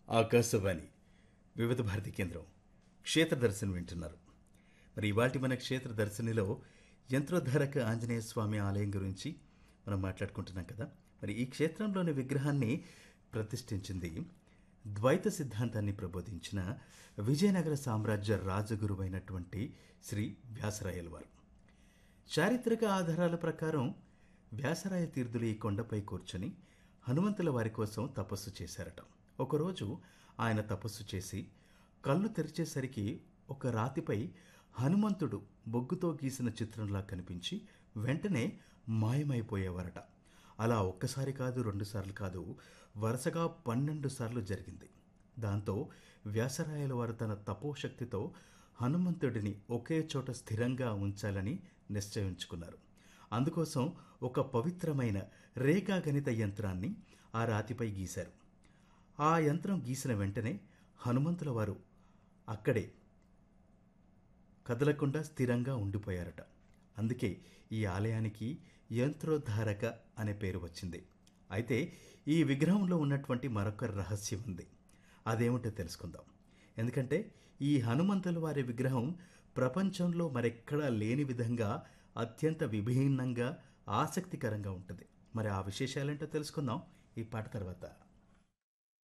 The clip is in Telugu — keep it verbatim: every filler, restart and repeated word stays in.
ఆకాశవాణి వివిధ భారతి కేంద్రం క్షేత్ర దర్శనం వింటున్నారు. మరి ఇవాటి మన క్షేత్ర దర్శనిలో యంత్రోద్ధారక ఆంజనేయ స్వామి ఆలయం గురించి మనం మాట్లాడుకుంటున్నాం కదా. మరి ఈ క్షేత్రంలోని విగ్రహాన్ని ప్రతిష్ఠించింది ద్వైత సిద్ధాంతాన్ని ప్రబోధించిన విజయనగర సామ్రాజ్య రాజగురువైనటువంటి శ్రీ వ్యాసరాయల వారు. చారిత్రక ఆధారాల ప్రకారం వ్యాసరాయ తీర్థులు ఈ కొండపై కూర్చొని హనుమంతుల వారి కోసం తపస్సు చేశారట. ఒకరోజు ఆయన తపస్సు చేసి కళ్ళు తెరిచేసరికి ఒక రాతిపై హనుమంతుడు బొగ్గుతో గీసిన చిత్రంలా కనిపించి వెంటనే మాయమైపోయేవారట. అలా ఒక్కసారి కాదు, రెండుసార్లు కాదు, వరుసగా పన్నెండు సార్లు జరిగింది. దాంతో వ్యాసరాయల వారు తన తపోశక్తితో హనుమంతుడిని ఒకే చోట స్థిరంగా ఉంచాలని నిశ్చయించుకున్నారు. అందుకోసం ఒక పవిత్రమైన రేఖాగణిత యంత్రాన్ని ఆ రాతిపై గీశారు. ఆ యంత్రం గీసిన వెంటనే హనుమంతుల వారు అక్కడే కదలకుండా స్థిరంగా ఉండిపోయారట. అందుకే ఈ ఆలయానికి యంత్రోద్ధారక అనే పేరు వచ్చింది. అయితే ఈ విగ్రహంలో ఉన్నటువంటి మరొక రహస్యం ఉంది. అదేమిటో తెలుసుకుందాం. ఎందుకంటే ఈ హనుమంతుల వారి విగ్రహం ప్రపంచంలో మరెక్కడా లేని విధంగా అత్యంత విభిన్నంగా ఆసక్తికరంగా ఉంటుంది. మరి ఆ విశేషాలేంటో తెలుసుకుందాం ఈ పాట తర్వాత.